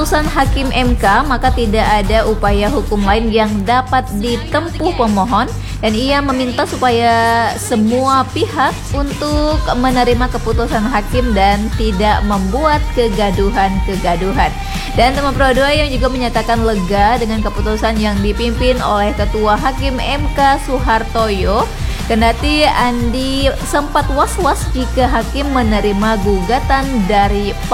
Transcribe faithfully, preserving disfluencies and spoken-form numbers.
keputusan Hakim M K, maka tidak ada upaya hukum lain yang dapat ditempuh pemohon, dan ia meminta supaya semua pihak untuk menerima keputusan hakim dan tidak membuat kegaduhan-kegaduhan. Dan teman Pro dua yang juga menyatakan lega dengan keputusan yang dipimpin oleh Ketua Hakim M K Suhartoyo. Kendati Andi sempat was-was jika hakim menerima gugatan dari